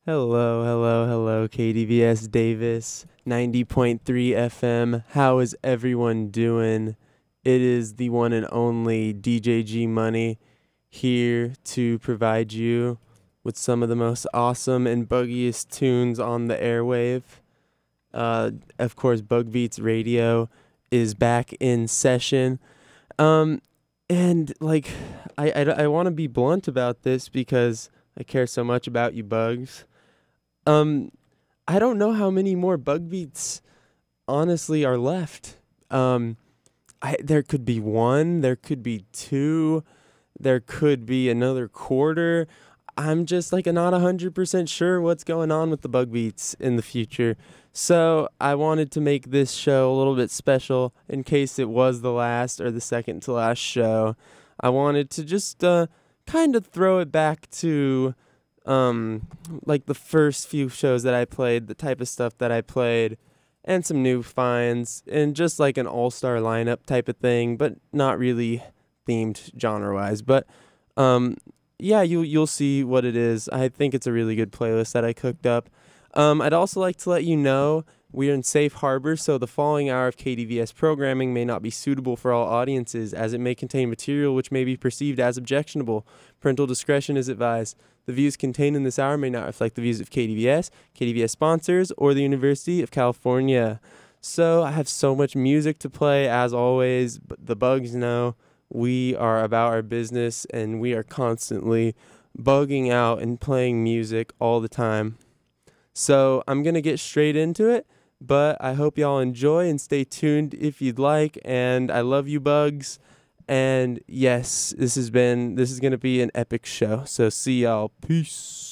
Hello, hello, hello, KDVS Davis, 90.3 FM. How is everyone doing? It is the one and only DJ G Money here to provide you with some of the most awesome and buggiest tunes on the airwave. Of course, Bug Beats Radio is back in session. Um, and like, I want to be blunt about this because I care so much about you bugs. Um, I don't know how many more bug beats honestly are left. Um, there could be one, there could be two, there could be another quarter. I'm just like not 100% sure what's going on with the bug beats in the future. So I wanted to make this show a little bit special in case it was the last or the second to last show. I wanted to just kind of throw it back to um like the first few shows that I played, the type of stuff that I played, and some new finds, and just like an all-star lineup type of thing, but not really themed genre-wise. But um yeah, you'll see what it is. I think it's a really good playlist that I cooked up. I'd also like to let you know we're in safe harbor, so the following hour of KDVS programming may not be suitable for all audiences, as it may contain material which may be perceived as objectionable. Parental discretion is advised. The views contained in this hour may not reflect the views of KDVS, KDVS sponsors, or the University of California. So I have so much music to play, as always, but the bugs know we are about our business and we are constantly bugging out and playing music all the time. So I'm going to get straight into it, but I hope y'all enjoy and stay tuned if you'd like. And I love you, bugs. And yes, this is going to be an epic show. So see y'all. Peace.